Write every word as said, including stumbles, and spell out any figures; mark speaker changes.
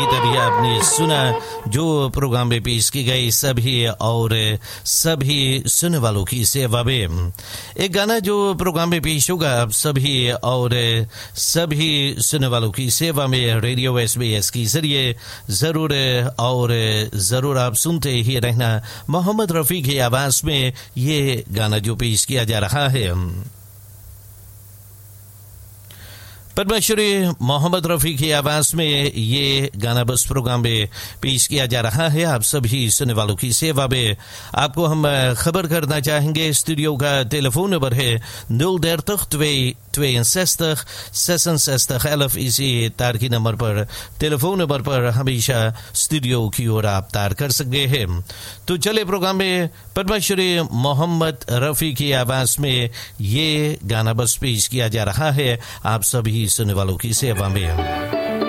Speaker 1: तभी आपने सुना जो प्रोग्राम में पेश की गई सभी और सभी सुनने वालों की सेवा में एक गाना जो प्रोग्राम में पेश होगा आप सभी और सभी सुनने वालों की सेवा में रेडियो एस बी एस के जरिए जरूर और जरूर आप सुनते ही रहना। मोहम्मद रफ़ी की आवाज में ये गाना जो पेश किया जा रहा है, पद्मश्री मोहम्मद रफ़ी की आवाज में ये गाना बस प्रोग्राम में पेश किया जा रहा है आप सभी सुनने वालों की सेवा में। आपको हम खबर करना चाहेंगे, स्टूडियो का टेलीफोन नंबर है nul dertig twee tweeënzestig zesenzestig elf। इसी तार की नंबर पर टेलीफोन नंबर पर हमेशा स्टूडियो की ओर आप तार कर सकते हैं। तो चले प्रोग्राम में पद्मश्री मोहम्मद रफ़ी की आवाज में ये गाना बस पेश किया जा रहा है आप सभी सुनने वालों की सेवा में।